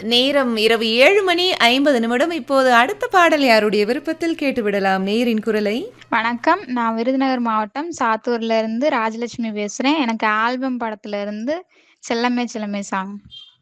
நேரம் இரவு 7:50 இப்போது அடுத்த பாடல் யாருடைய விருப்பத்தில் கேட்டுவிடலாம் நேரின் குரலை? வணக்கம். நான் விருதுநகர் மாவட்டம் சாத்தூர்ல இருந்து ராஜலட்சுமி பேசுறேன். எனக்கு ஆல்பம் படத்துல இருந்து செல்லமே செல்லமே சாங்.